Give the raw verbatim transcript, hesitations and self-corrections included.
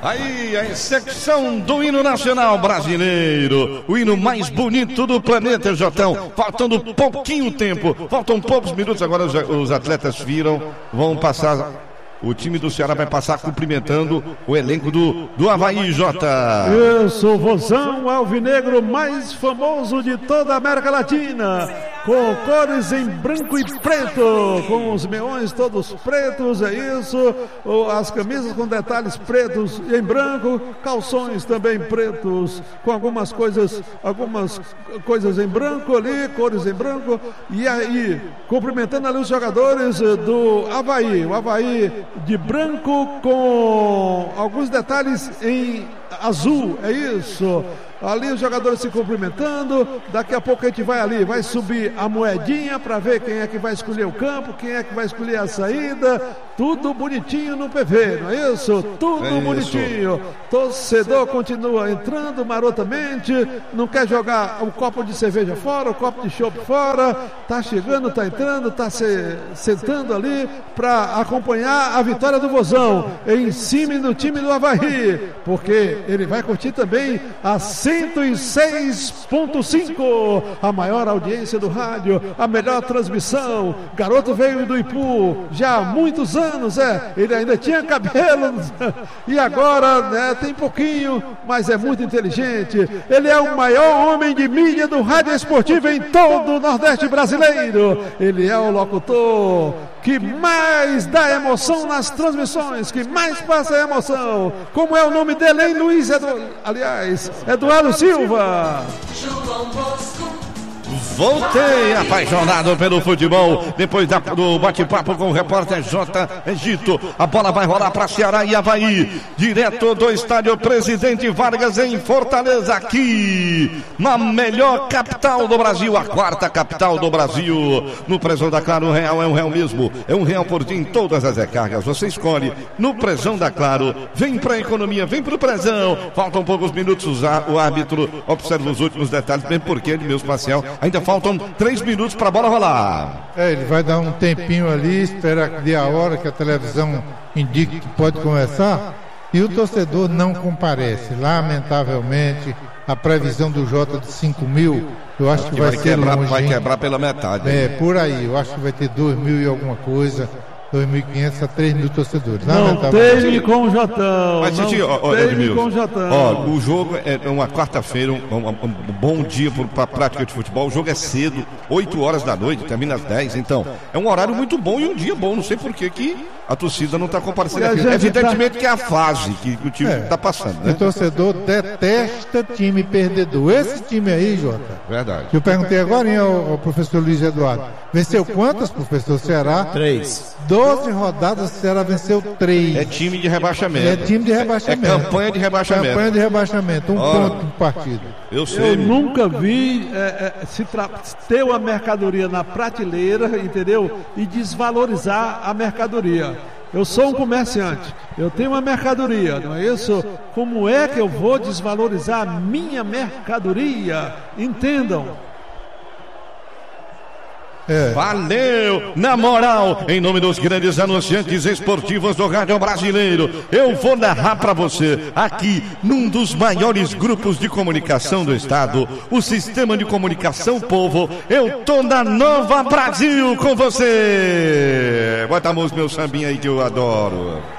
Aí, a execução do hino nacional brasileiro, o hino mais bonito do planeta, Jotão. Faltando pouquinho tempo, faltam poucos minutos. Agora os, os atletas viram, vão passar. O time do Ceará vai passar cumprimentando o elenco do, do Avaí, Jota. Isso, o Vozão alvinegro mais famoso de toda a América Latina, com cores em branco e preto, com os meões todos pretos, é isso, as camisas com detalhes pretos em branco, calções também pretos, com algumas coisas, algumas coisas em branco ali, cores em branco, e aí, cumprimentando ali os jogadores do Avaí, o Avaí de branco com alguns detalhes em azul, é isso. Ali os jogadores se cumprimentando. Daqui a pouco a gente vai ali, vai subir a moedinha para ver quem é que vai escolher o campo, quem é que vai escolher a saída. Tudo bonitinho no P V, não é isso? Tudo é bonitinho. Isso. Torcedor continua entrando marotamente, não quer jogar o copo de cerveja fora, o copo de chopp fora. Tá chegando, tá entrando, tá se, sentando ali para acompanhar a vitória do Vozão em cima do time do Avaí, porque ele vai curtir também a cento e seis ponto cinco, a maior audiência do rádio, a melhor transmissão. Garoto veio do Ipu já há muitos anos, é, ele ainda tinha cabelo e agora, né, tem pouquinho, mas é muito inteligente. Ele é o maior homem de mídia do rádio esportivo em todo o Nordeste brasileiro. Ele é o locutor que mais dá emoção nas transmissões, que mais passa emoção. Como é o nome dele, hein, Luiz Eduardo? Aliás, Eduardo Silva. João Bosco. Voltei apaixonado pelo futebol. Depois da, do bate-papo com o repórter J. Egito, a bola vai rolar para Ceará e Avaí, direto do estádio Presidente Vargas em Fortaleza, aqui na melhor capital do Brasil, a quarta capital do Brasil. No Prezão da Claro, um real é um real mesmo, é um real por dia em todas as recargas. Você escolhe no Prezão da Claro. Vem pra economia, vem pro Prezão. Faltam poucos minutos, o árbitro observa os últimos detalhes, bem porque ele meu espacial. Ainda faltam três minutos para a bola rolar. É, ele vai dar um tempinho ali, esperar que dê a hora que a televisão indique que pode começar. E o torcedor não comparece. Lamentavelmente, a previsão do Jota de cinco mil, eu acho que, que vai, vai ser quebrar, longe. Vai quebrar pela metade. É, por aí. Eu acho que vai ter dois mil e alguma coisa. dois mil e quinhentos a três mil torcedores. Não teve com o Jotão. Mas, não tio, ó, teve com o Jotão. Ó, o jogo é uma quarta-feira, um, um, um bom dia para a prática de futebol. O jogo é cedo, oito horas da noite, termina às dez. Então, é um horário muito bom e um dia bom. Não sei por que que a torcida não está comparecendo aqui. Evidentemente tá... que é a fase que o time está é, passando, né? O torcedor detesta time perdedor. Esse time aí, Jota. Verdade. Eu perguntei agora ao, ao professor Luiz Eduardo. Venceu quantas, professor Ceará? Três. doze rodadas, o Ceará venceu três. É time de rebaixamento. É time de rebaixamento. É campanha de rebaixamento. Campanha de rebaixamento. Um Ora, ponto por partido. Eu sei. Eu nunca vi é, é, se tra... ter uma mercadoria na prateleira, entendeu? E desvalorizar a mercadoria. Eu sou um comerciante, eu tenho uma mercadoria, não é isso? Como é que eu vou desvalorizar a minha mercadoria? Entendam. É. Valeu, na moral, em nome dos grandes anunciantes esportivos do rádio brasileiro, eu vou narrar para você, aqui, num dos maiores grupos de comunicação do estado, o Sistema de Comunicação Povo. Eu tô na Nova Brasil com você. Bota a música, meu sambinha aí que eu adoro.